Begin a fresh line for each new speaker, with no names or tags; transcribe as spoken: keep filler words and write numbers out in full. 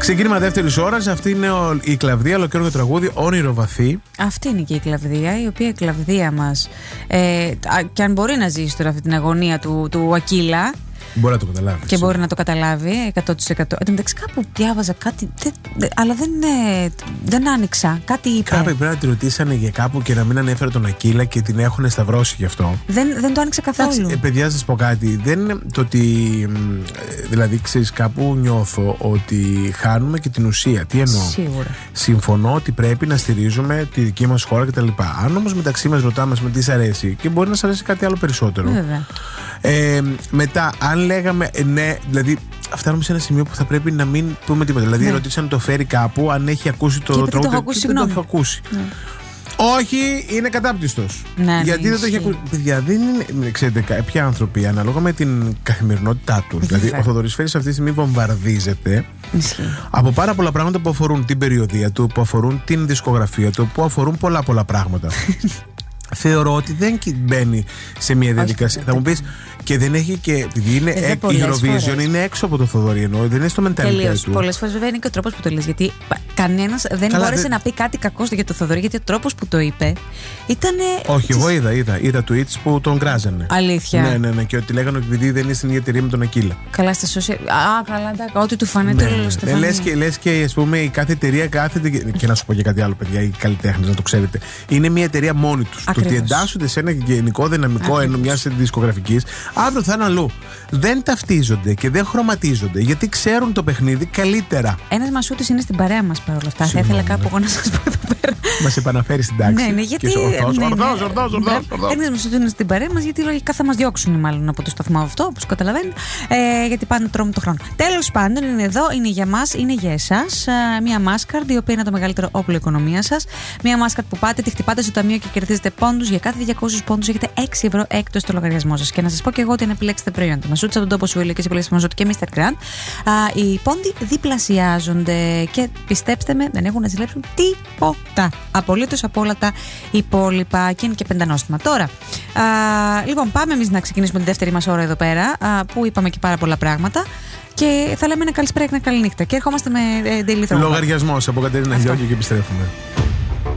Ξεκίνημα δεύτερης ώρας. Αυτή είναι η Κλαβδία, ολοκαίριο τραγούδι Όνειρο βαθύ.
Αυτή είναι και η Κλαβδία, η οποία η Κλαβδία μας, ε, και αν μπορεί να ζήσει τώρα αυτή την αγωνία του, του Ακύλα.
Μπορεί να το καταλάβει.
Και μπορεί να το καταλάβει εκατό τοις εκατό. Εν τω μεταξύ, κάπου διάβαζα κάτι. Δε, δε, αλλά δεν, ε, δεν άνοιξα. Κάτι είπε.
Κάποιοι πρέπει να τη ρωτήσανε για κάπου και να μην ανέφερε τον Ακύλα και την έχουν σταυρώσει γι' αυτό.
Δεν, δεν το άνοιξα καθόλου.
Ε, παιδιά, σας πω κάτι. Δεν είναι το ότι. Δηλαδή, ξέρεις, κάπου νιώθω ότι χάνουμε και την ουσία. Τι εννοώ.
Σίγουρα.
Συμφωνώ ότι πρέπει να στηρίζουμε τη δική μας χώρα κτλ. Αν όμως μεταξύ μας ρωτάμε με τι σ' αρέσει, και μπορεί να σ' αρέσει κάτι άλλο περισσότερο.
Βέβαια.
Ε, μετά, αν λέγαμε ναι, δηλαδή φτάνουμε σε ένα σημείο που θα πρέπει να μην πούμε τίποτα. Δηλαδή, ναι. ρωτήσαν το φέρει κάπου, αν έχει ακούσει το τραγούδι.
Το έχω ακούσει,
δεν το έχω ακούσει. Ναι. Όχι, είναι κατάπτυστος.
Ναι,
γιατί
ναι,
δεν το έχει ακούσει. Παιδιά, δεν είναι. Ξέρετε, κάποιοι άνθρωποι ανάλογα με την καθημερινότητά τους. Δηλαδή, ο Θοδωρής Φέρης αυτή τη στιγμή βομβαρδίζεται από πάρα πολλά πράγματα που αφορούν την περιοδεία του, που αφορούν την δισκογραφία του, που αφορούν πολλά πολλά πράγματα. Θεωρώ ότι δεν μπαίνει σε μια διαδικασία. Θα μου πεις, και δεν έχει και. Επειδή είναι
ε,
η Eurovision, είναι έξω από το Θοδωρή, εννοώ. Δεν είναι στο mentality του.
Πολλές φορές βέβαια είναι και ο τρόπος που το λες. Γιατί κανένας δεν Καλά, μπόρεσε δε... να πει κάτι κακό για το Θοδωρή, γιατί ο τρόπος που το είπε ήταν.
Όχι, εγώ είδα, είδα, είδα tweets που τον γκράζανε.
Αλήθεια.
Ναι, ναι, ναι. Και ότι λέγανε ότι επειδή δεν είναι στην ίδια εταιρεία με τον Ακύλα.
Καλά στα social. Α, καλά, εντάξει. Ό,τι του φανέται.
Ναι, ναι. Λες και, λες και ας πούμε, η κάθε εταιρεία κάθεται. Και να σου πω και κάτι άλλο, παιδιά, οι καλλιτέχνες, να το ξέρετε. Είναι μια εταιρεία μόνη του. Το ότι εντάσσονται σε ένα γενικό δυναμικό μια δισκογραφική, αύριο θα είναι αλλού. Δεν ταυτίζονται και δεν χρωματίζονται, γιατί ξέρουν το παιχνίδι καλύτερα.
Ένας Μασούτης είναι στην παρέα μας παρόλα αυτά. Θα ήθελα κάπου εγώ να σας πω εδώ πέρα.
Μας επαναφέρει στην τάξη.
Ναι, ναι, γιατί.
Ορθός, ορθός, ορθός.
Ένας Μασούτης είναι στην παρέα μας, γιατί λογικά θα μας διώξουν μάλλον από το σταθμό αυτό, όπως καταλαβαίνετε. Ε, γιατί πάνε τρώμε το χρόνο. Τέλος πάντων, είναι εδώ, είναι για μας, είναι για εσάς. Μια Mastercard, η οποία είναι το μεγαλύτερο όπλο οικονομίας σας. Μια Mastercard που πάτε, τη χτυπάτε στο ταμείο και κερδίζετε πόντους. Για κάθε διακόσιους πόντους έχετε έξι ευρώ έκπτωση στο λογαριασμό σας. Και να σας πω και εγώ ότι αν επιλέξετε προϊόντα Μασούτης από τον τόπο σου και επιλέξετε Μασούτη και μίστερ Grand, οι πόντοι διπλασιάζονται. Και πιστέψτε με, δεν έχουν να ζηλέψουν τίποτα. Απολύτως από όλα τα υπόλοιπα. Και είναι και πεντανόστιμα. Τώρα, α, λοιπόν, πάμε εμείς να ξεκινήσουμε τη δεύτερη μας ώρα εδώ πέρα, α, που είπαμε και πάρα πολλά πράγματα. Και θα λέμε ένα καλησπέρα και ένα καληνύχτα. Και ερχόμαστε με ε, daily thought.
Λογαριασμός από Κατερίνα Γιώργη και επιστρέφουμε.